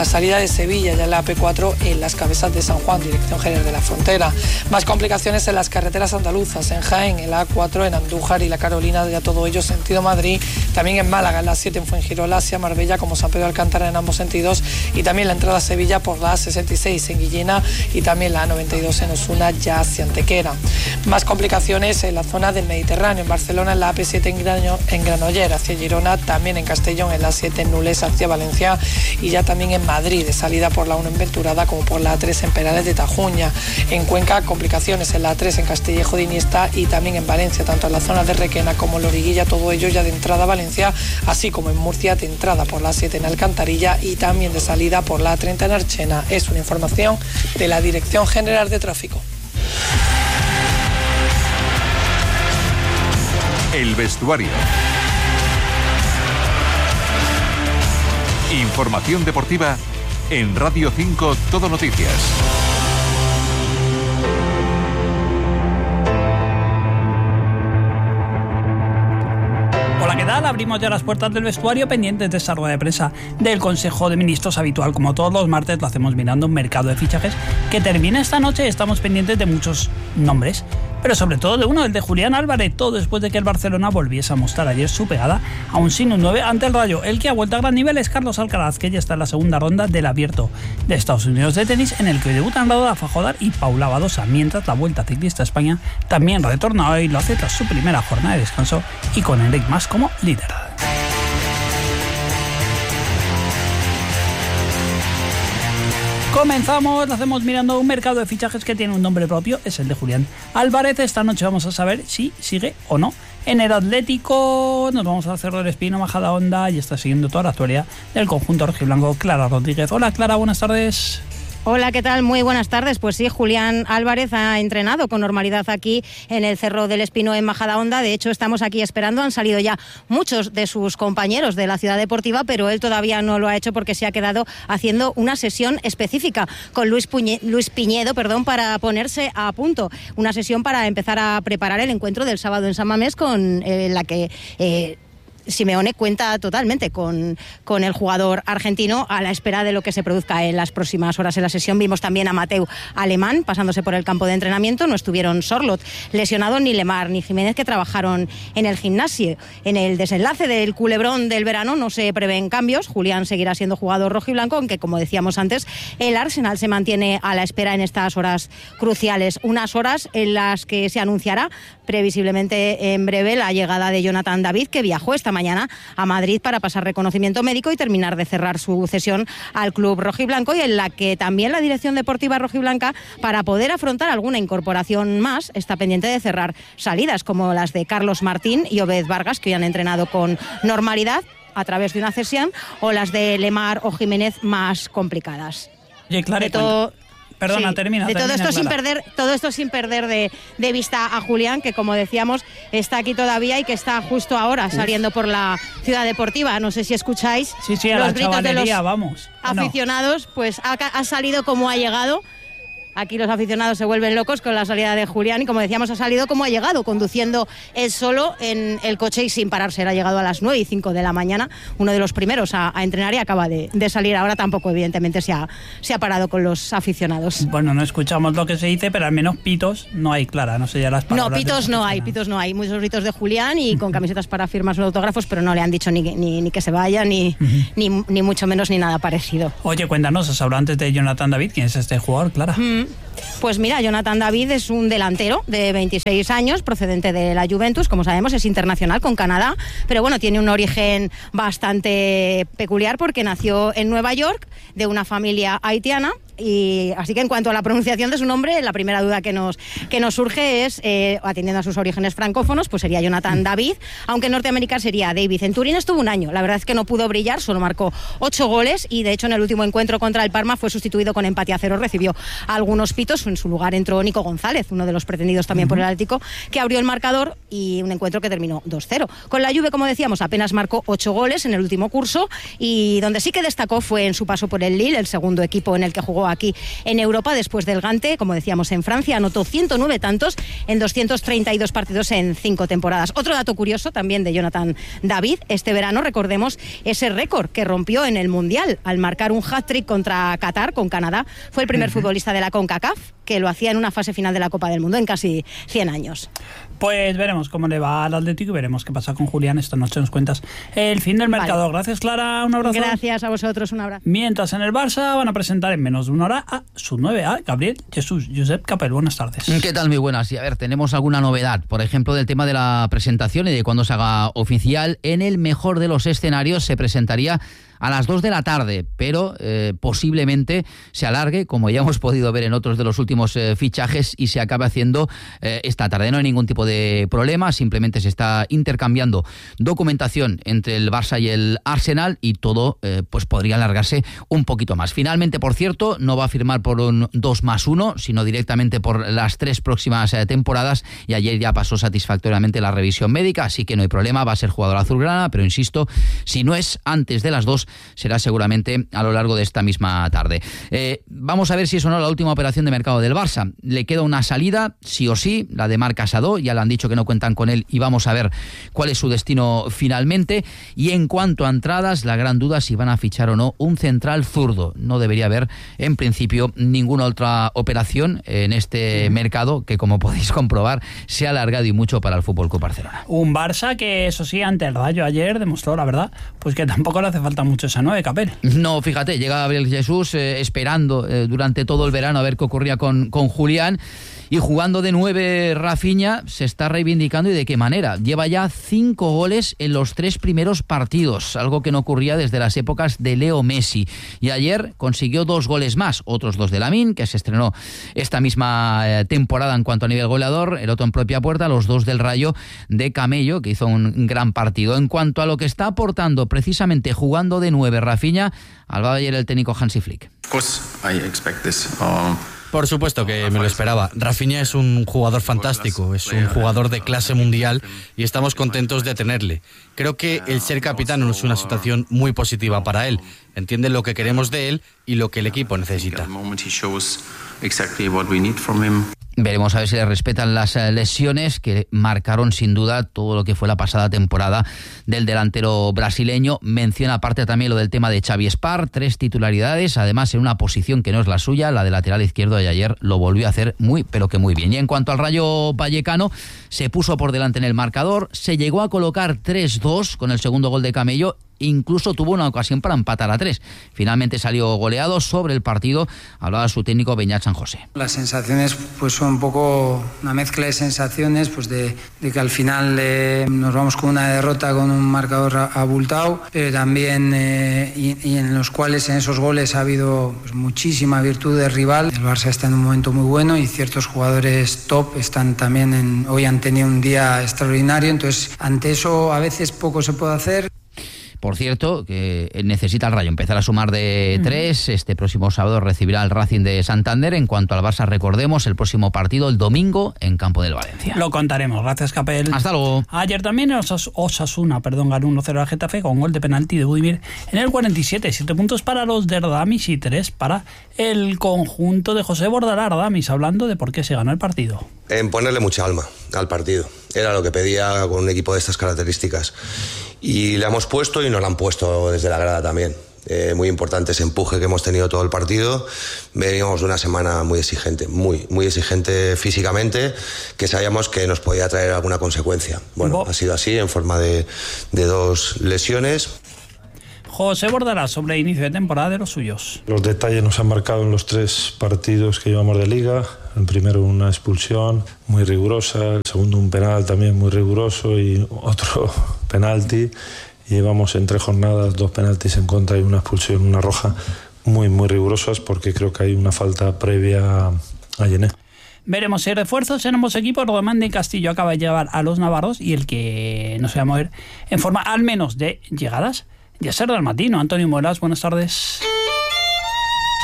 la salida de Sevilla, ya en la AP4 en Las Cabezas de San Juan, dirección Jerez de la Frontera. Más complicaciones en las carreteras andaluzas, en Jaén, en la A4, en Andújar y la Carolina, ya todo ello sentido Madrid, también en Málaga, en la 7 en Fuengirola, hacia Marbella, como San Pedro de Alcántara en ambos sentidos, y también la entrada a Sevilla por la A66 en Guillena y también la A92 en Osuna, ya hacia Antequera. Más complicaciones en la zona del Mediterráneo, en Barcelona, en la AP7 en Granollers, hacia Girona, también en Castellón, en la 7 en Nules, hacia Valencia, y ya también en Madrid, de salida por la 1 en Venturada, como por la A3 en Perales de Tajuña. En Cuenca, complicaciones en la A3 en Castillejo de Iniesta y también en Valencia, tanto en la zona de Requena como Loriguilla, todo ello ya de entrada a Valencia, así como en Murcia, de entrada por la A7 en Alcantarilla y también de salida por la A30 en Archena. Es una información de la Dirección General de Tráfico. El vestuario. Información deportiva en Radio 5 Todo Noticias. Hola, ¿qué tal? Abrimos ya las puertas del vestuario pendientes de esa rueda de prensa del Consejo de Ministros habitual. Como todos los martes lo hacemos mirando un mercado de fichajes que termina esta noche. Estamos pendientes de muchos nombres, pero sobre todo de uno, el de Julián Álvarez, todo después de que el Barcelona volviese a mostrar ayer su pegada aún sin un 9 ante el Rayo. El que ha vuelto a gran nivel es Carlos Alcaraz, que ya está en la segunda ronda del Abierto de Estados Unidos de tenis, en el que hoy debutan Rafa Jodar y Paula Badosa, mientras la Vuelta Ciclista a España también retorna hoy, lo hace tras su primera jornada de descanso y con Enric Mas como líder. Comenzamos, lo hacemos mirando un mercado de fichajes que tiene un nombre propio, es el de Julián Álvarez. Esta noche vamos a saber si sigue o no en el Atlético. Nos vamos al Cerro del Espino, Majadahonda, y está siguiendo toda la actualidad del conjunto rojiblanco Clara Rodríguez. Hola Clara, buenas tardes. Hola, ¿qué tal? Muy buenas tardes. Pues sí, Julián Álvarez ha entrenado con normalidad aquí en el Cerro del Espino en Majadahonda. De hecho, estamos aquí esperando. Han salido ya muchos de sus compañeros de la Ciudad Deportiva, pero él todavía no lo ha hecho porque se ha quedado haciendo una sesión específica con Luis Piñedo, para ponerse a punto. Una sesión para empezar a preparar el encuentro del sábado en San Mamés, con la que Simeone cuenta totalmente con el jugador argentino a la espera de lo que se produzca en las próximas horas. En la sesión vimos también a Mateu Alemán pasándose por el campo de entrenamiento. No estuvieron Sorlot lesionado, ni Lemar ni Jiménez, que trabajaron en el gimnasio. En el desenlace del culebrón del verano no se prevén cambios. Julián seguirá siendo jugador rojiblanco, aunque, como decíamos antes, el Arsenal se mantiene a la espera en estas horas cruciales. Unas horas en las que se anunciará previsiblemente en breve la llegada de Jonathan David, que viajó esta mañana a Madrid para pasar reconocimiento médico y terminar de cerrar su cesión al club rojiblanco, y en la que también la dirección deportiva rojiblanca, para poder afrontar alguna incorporación más, está pendiente de cerrar salidas como las de Carlos Martín y Obed Vargas, que hoy han entrenado con normalidad a través de una cesión, o las de Lemar o Jiménez, más complicadas. Oye, Clara, perdona, sí, termina. Todo esto sin perder de vista a Julián, que, como decíamos, está aquí todavía y que está justo ahora saliendo por la Ciudad Deportiva. No sé si escucháis a los la gritos de los aficionados. Pues ha salido como ha llegado. Aquí los aficionados se vuelven locos con la salida de Julián, y, como decíamos, ha salido como ha llegado, conduciendo él solo en el coche y sin pararse. Él ha llegado a las 9:05 de la mañana, uno de los primeros a entrenar, y acaba de salir ahora. Tampoco, evidentemente, se ha parado con los aficionados. Bueno, no escuchamos lo que se dice, pero al menos pitos no hay, Clara, no sé ya las palabras. No, pitos no hay. Muchos gritos de Julián y con camisetas para firmar sus autógrafos, pero no le han dicho ni que se vaya, ni mucho menos, ni nada parecido. Oye, cuéntanos, has hablado antes de Jonathan David. ¿Quién es este jugador, Clara? Pues mira, Jonathan David es un delantero de 26 años, procedente de la Juventus. Como sabemos, es internacional con Canadá, pero bueno, tiene un origen bastante peculiar porque nació en Nueva York, de una familia haitiana. Y así que, en cuanto a la pronunciación de su nombre, la primera duda que nos surge es, atendiendo a sus orígenes francófonos, pues sería Jonathan David, aunque en Norteamérica sería David. En Turín estuvo un año, la verdad es que no pudo brillar, solo marcó 8 goles, y de hecho en el último encuentro contra el Parma fue sustituido con empate a 0, recibió algunos pitos. En su lugar entró Nico González, uno de los pretendidos también por el Atlético, que abrió el marcador, y un encuentro que terminó 2-0. Con la Juve, como decíamos, apenas marcó 8 goles en el último curso, y donde sí que destacó fue en su paso por el Lille, el segundo equipo en el que jugó jugó aquí en Europa después del Gante, como decíamos, en Francia. Anotó 109 tantos en 232 partidos en 5 temporadas. Otro dato curioso también de Jonathan David, este verano, recordemos ese récord que rompió en el Mundial al marcar un hat-trick contra Qatar, con Canadá. Fue el primer futbolista de la CONCACAF que lo hacía en una fase final de la Copa del Mundo en casi 100 años. Pues veremos cómo le va al Atlético y veremos qué pasa con Julián. Esta noche nos cuentas el fin del mercado. Vale. Gracias, Clara. Un abrazo. Gracias a vosotros. Un abrazo. Mientras en el Barça van a presentar en menos de una hora a su 9A, Gabriel Jesús. Josep Capel, buenas tardes. ¿Qué tal? Muy buenas. Y a ver, tenemos alguna novedad. Por ejemplo, del tema de la presentación y de cuándo se haga oficial. En el mejor de los escenarios se presentaría a las 2 de la tarde, pero posiblemente se alargue, como ya hemos podido ver en otros de los últimos fichajes, y se acabe haciendo esta tarde. No hay ningún tipo de problema, simplemente se está intercambiando documentación entre el Barça y el Arsenal y todo pues podría alargarse un poquito más. Finalmente, por cierto, no va a firmar por un 2+1, sino directamente por las 3 próximas temporadas, y ayer ya pasó satisfactoriamente la revisión médica, así que no hay problema, va a ser jugador azulgrana, pero insisto, si no es antes de las 2, será seguramente a lo largo de esta misma tarde. Vamos a ver si es o no la última operación de mercado del Barça. Le queda una salida, sí o sí, la de Marc Casado, ya le han dicho que no cuentan con él y vamos a ver cuál es su destino finalmente. Y en cuanto a entradas, la gran duda si van a fichar o no un central zurdo. No debería haber, en principio, ninguna otra operación en este mercado que, como podéis comprobar, se ha alargado y mucho para el FC Barcelona. Un Barça que, eso sí, ante el Rayo ayer demostró, la verdad, pues que tampoco le hace falta mucho esa 9, Capel. No, fíjate, llega Gabriel Jesús esperando durante todo el verano a ver qué ocurría con Julián, y jugando de 9 Rafinha se está reivindicando, y de qué manera. Lleva ya 5 goles en los 3 primeros partidos, algo que no ocurría desde las épocas de Leo Messi, y ayer consiguió 2 goles más, otros 2 de Lamine, que se estrenó esta misma temporada en cuanto a nivel goleador, el otro en propia puerta, los 2 del Rayo de Camello, que hizo un gran partido. En cuanto a lo que está aportando precisamente jugando de 9 Rafinha, hablaba ayer el técnico Hansi Flick. Por supuesto que me lo esperaba. Rafinha es un jugador fantástico, es un jugador de clase mundial y estamos contentos de tenerle. Creo que el ser capitán es una situación muy positiva para él. Entiende lo que queremos de él y lo que el equipo necesita. Veremos a ver si le respetan las lesiones que marcaron sin duda todo lo que fue la pasada temporada del delantero brasileño. Menciona aparte también lo del tema de Xavi Espar, 3 titularidades, además en una posición que no es la suya, la de lateral izquierdo, y ayer lo volvió a hacer muy, pero que muy bien. Y en cuanto al Rayo Vallecano, se puso por delante en el marcador, se llegó a colocar 3-2 con el segundo gol de Camello, incluso tuvo una ocasión para empatar a 3. Finalmente salió goleado. Sobre el partido hablaba su técnico Beñat San José. Las sensaciones pues son un poco una mezcla de sensaciones, pues de que al final nos vamos con una derrota con un marcador abultado, pero también y en los cuales en esos goles ha habido pues muchísima virtud del rival. El Barça está en un momento muy bueno y ciertos jugadores top están también hoy han tenido un día extraordinario, entonces ante eso a veces poco se puede hacer. Por cierto, que necesita el Rayo empezar a sumar de 3. Este próximo sábado recibirá al Racing de Santander. En cuanto al Barça, recordemos, el próximo partido el domingo en campo del Valencia. Lo contaremos. Gracias, Capel. Hasta luego. Ayer también Osasuna ganó 1-0 al Getafe con gol de penalti de Budimir en el 47. 7 puntos para los de Ardamis y 3 para el conjunto de José Bordalás. Ardamis, hablando de por qué se ganó el partido. En ponerle mucha alma al partido. Era lo que pedía con un equipo de estas características. Y le hemos puesto y nos lo han puesto desde la grada también. Muy importante ese empuje que hemos tenido todo el partido. Veníamos de una semana muy exigente, muy exigente físicamente, que sabíamos que nos podía traer alguna consecuencia. Bueno, ha sido así, en forma de 2 lesiones. José Bordalás, sobre el inicio de temporada de los suyos. Los detalles nos han marcado en los 3 partidos que llevamos de Liga. El primero una expulsión muy rigurosa, el segundo un penal también muy riguroso y otro penalti. Llevamos en 3 jornadas 2 penaltis en contra y una expulsión, una roja, muy rigurosas, porque creo que hay una falta previa a Yené. Veremos si hay refuerzos en ambos equipos. Román de Castillo acaba de llevar a los navarros y el que no se va a mover en forma al menos de llegadas, Yasser Dalmatino. Antonio Molas, buenas tardes.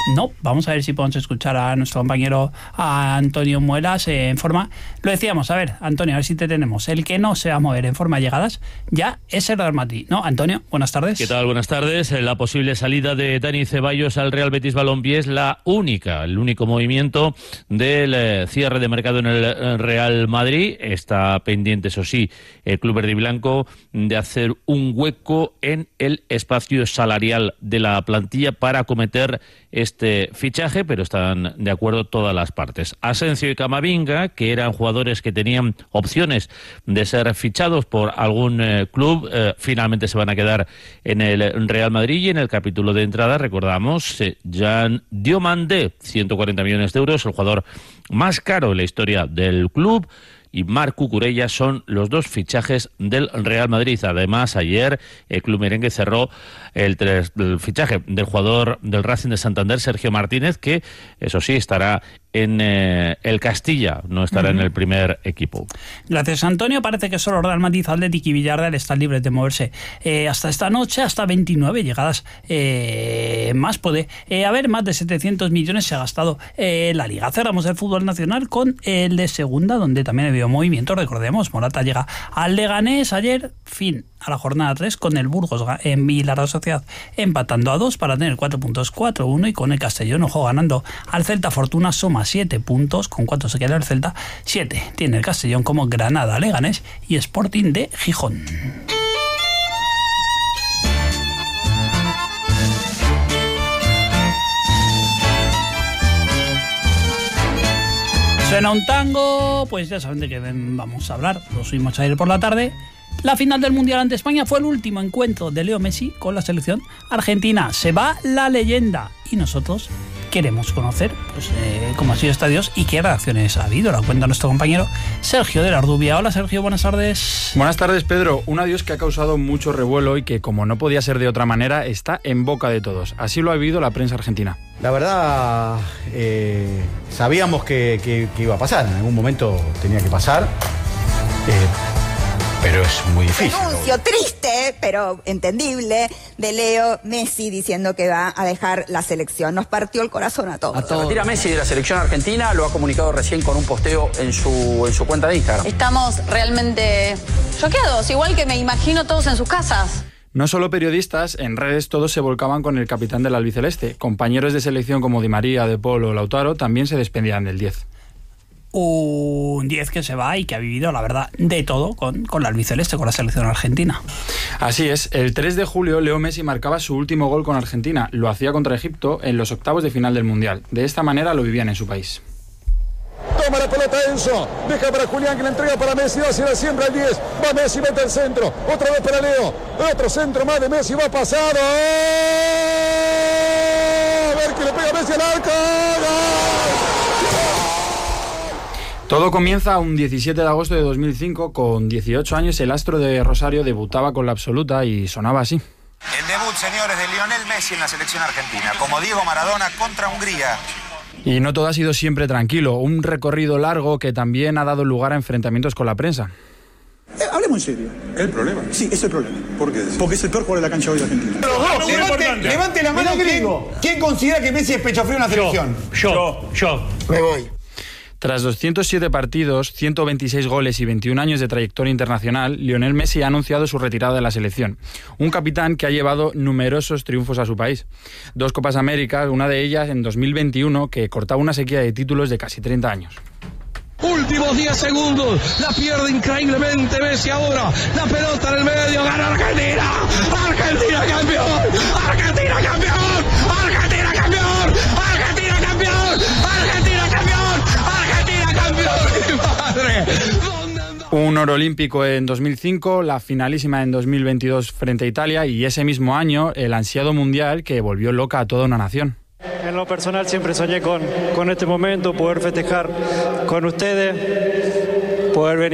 No, vamos a ver si podemos escuchar a nuestro compañero a Antonio Muelas en forma. Lo decíamos, a ver, Antonio, a ver si te tenemos. El que no se va a mover en forma de llegadas ya es el Real Madrid, ¿no? Antonio, buenas tardes. ¿Qué tal? Buenas tardes. La posible salida de Dani Ceballos al Real Betis Balompié es el único movimiento del cierre de mercado en el Real Madrid. Está pendiente, eso sí, el club verde y blanco de hacer un hueco en el espacio salarial de la plantilla para acometer este fichaje, pero están de acuerdo todas las partes. Asensio y Camavinga, que eran jugadores que tenían opciones de ser fichados por algún club, finalmente se van a quedar en el Real Madrid. Y en el capítulo de entrada, recordamos, Jean Diomandé, 140 millones de euros, el jugador más caro en la historia del club, y Marc Cucurella son los dos fichajes del Real Madrid. Además, ayer el club merengue cerró el fichaje del jugador del Racing de Santander, Sergio Martínez, que eso sí estará en el Castilla, no estará en el primer equipo. Gracias, Antonio. Parece que solo Real Madrid, Athletic y Villarreal están libres de moverse hasta esta noche, hasta 29 llegadas más. Puede haber más de 700 millones se ha gastado la Liga. Cerramos el fútbol nacional con el de segunda, donde también ha habido movimiento. Recordemos, Morata llega al Leganés ayer, fin a la jornada 3, con el Burgos y la Real Sociedad empatando a 2 para tener 4 puntos, 4-1, y con el Castellón, ojo, ganando al Celta. Fortuna suma 7 puntos. ¿Con cuánto se queda el Celta? 7 tiene el Castellón, como Granada, Leganés y Sporting de Gijón. Suena un tango, pues ya saben de qué vamos a hablar. Lo subimos ayer por la tarde. La final del Mundial ante España fue el último encuentro de Leo Messi con la selección argentina. Se va la leyenda y nosotros queremos conocer cómo ha sido este adiós y qué reacciones ha habido. La cuenta nuestro compañero Sergio de la Ardubia. Hola, Sergio, buenas tardes. Buenas tardes, Pedro. Un adiós que ha causado mucho revuelo y que, como no podía ser de otra manera, está en boca de todos. Así lo ha vivido la prensa argentina. La verdad, sabíamos que iba a pasar. En algún momento tenía que pasar. Pero es muy difícil. Anuncio triste, pero entendible, de Leo Messi diciendo que va a dejar la selección. Nos partió el corazón a todos. Se retira Messi de la selección argentina, lo ha comunicado recién con un posteo en su cuenta de Instagram. Estamos realmente choqueados, igual que me imagino todos en sus casas. No solo periodistas, en redes todos se volcaban con el capitán del albiceleste. Compañeros de selección como Di María, De Paul o Lautaro también se despedían del 10. Un 10 que se va y que ha vivido, la verdad, de todo con la albiceleste, con la selección argentina. Así es, el 3 de julio Leo Messi marcaba su último gol con Argentina. Lo hacía contra Egipto en los octavos de final del Mundial. De esta manera lo vivían en su país. Toma la pelota Enzo, deja para Julián, que la entrega para Messi, hacia la siembra el 10, va Messi, mete el centro, otra vez para Leo, otro centro más de Messi, va pasado, a ver que le pega Messi al arco, ¡gol! Todo comienza un 17 de agosto de 2005. Con 18 años el astro de Rosario debutaba con la absoluta y sonaba así. El debut, señores, de Lionel Messi en la selección argentina, como Diego Maradona contra Hungría. Y no todo ha sido siempre tranquilo, un recorrido largo que también ha dado lugar a enfrentamientos con la prensa. Hablemos en serio. ¿El problema? Sí, es el problema. ¿Por qué? Porque es el peor jugador de la cancha hoy de Argentina. Levante la mano, gringo. ¿Quién considera que Messi es pecho frío en la selección? Yo. Me voy. Tras 207 partidos, 126 goles y 21 años de trayectoria internacional, Lionel Messi ha anunciado su retirada de la selección. Un capitán que ha llevado numerosos triunfos a su país. 2 Copas Américas, una de ellas en 2021, que cortaba una sequía de títulos de casi 30 años. Últimos 10 segundos, la pierde increíblemente Messi ahora, la pelota en el medio, gana Argentina, Argentina campeón, Argentina campeón, Argentina campeón, Argentina campeón, Argentina campeón, Argentina campeón, ¡madre! Un oro olímpico en 2005, la finalísima en 2022 frente a Italia y ese mismo año el ansiado mundial que volvió loca a toda una nación. En lo personal siempre soñé con este momento, poder festejar con ustedes, poder venir